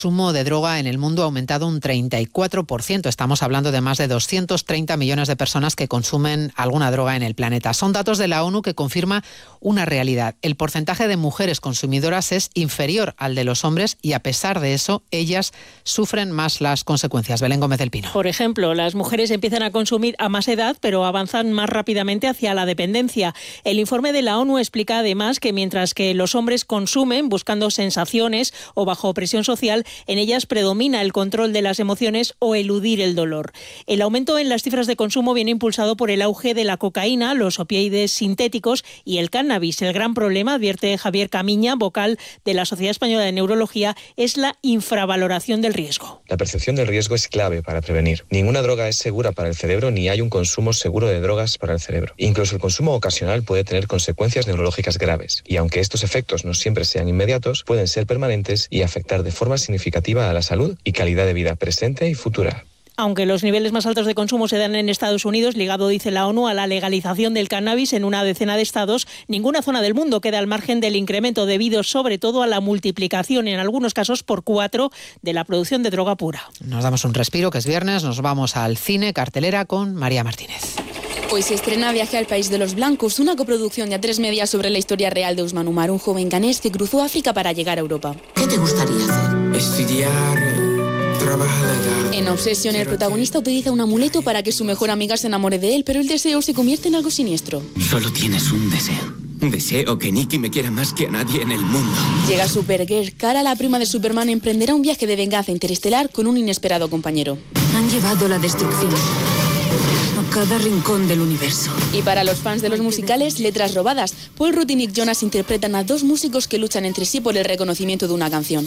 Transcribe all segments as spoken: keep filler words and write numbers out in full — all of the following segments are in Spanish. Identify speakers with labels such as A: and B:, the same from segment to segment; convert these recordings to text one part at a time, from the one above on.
A: El consumo de droga en el mundo ha aumentado un treinta y cuatro por ciento. Estamos hablando de más de doscientos treinta millones de personas que consumen alguna droga en el planeta. Son datos de la ONU que confirma una realidad. El porcentaje de mujeres consumidoras es inferior al de los hombres y, a pesar de eso, ellas sufren más las consecuencias. Belén Gómez del Pino.
B: Por ejemplo, las mujeres empiezan a consumir a más edad, pero avanzan más rápidamente hacia la dependencia. El informe de la ONU explica además que mientras que los hombres consumen buscando sensaciones o bajo presión social, en ellas predomina el control de las emociones o eludir el dolor. El aumento en las cifras de consumo viene impulsado por el auge de la cocaína, los opioides sintéticos y el cannabis. El gran problema, advierte Javier Camiña, vocal de la Sociedad Española de Neurología, es la infravaloración del riesgo.
C: La percepción del riesgo es clave para prevenir. Ninguna droga es segura para el cerebro ni hay un consumo seguro de drogas para el cerebro. Incluso el consumo ocasional puede tener consecuencias neurológicas graves. Y aunque estos efectos no siempre sean inmediatos, pueden ser permanentes y afectar de forma significativa a la salud y calidad de vida presente y futura.
B: Aunque los niveles más altos de consumo se dan en Estados Unidos, ligado, dice la ONU, a la legalización del cannabis en una decena de estados, ninguna zona del mundo queda al margen del incremento debido sobre todo a la multiplicación, en algunos casos por cuatro, de la producción de droga pura.
A: Nos damos un respiro, que es viernes, nos vamos al cine, cartelera con María Martínez.
D: Hoy se estrena Viaje al País de los Blancos, una coproducción de A tres Media sobre la historia real de Usman Umar, un joven ganés que cruzó África para llegar a Europa.
E: ¿Qué te gustaría hacer?
F: Estudiar, trabajar.
D: En Obsession, el protagonista utiliza un amuleto para que su mejor amiga se enamore de él, pero el deseo se convierte en algo siniestro.
F: Solo tienes un deseo. Deseo que Nikki me quiera más que a nadie en el mundo.
D: Llega Supergirl. Kara, la prima de Superman, emprenderá un viaje de venganza interestelar con un inesperado compañero.
E: Han llevado la destrucción a cada rincón del universo.
D: Y para los fans de los musicales, letras robadas. Paul Rudd y Nick Jonas interpretan a dos músicos que luchan entre sí por el reconocimiento de una canción.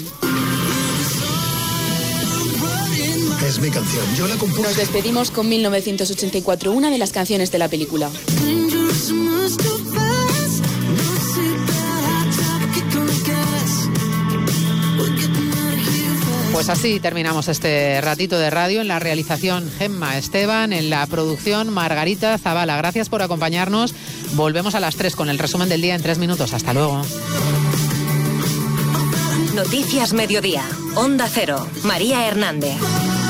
G: Es mi canción, yo la compuse.
D: Nos despedimos con mil novecientos ochenta y cuatro, una de las canciones de la película.
A: Pues así terminamos este ratito de radio. En la realización, Gemma Esteban, en la producción, Margarita Zavala. Gracias por acompañarnos. Volvemos a las tres con el resumen del día en tres minutos. Hasta luego.
H: Noticias Mediodía. Onda Cero. María Hernández.